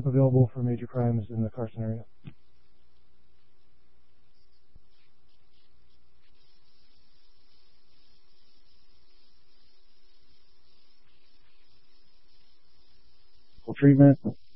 fellowship available for major crimes in the Carson area. Treatment,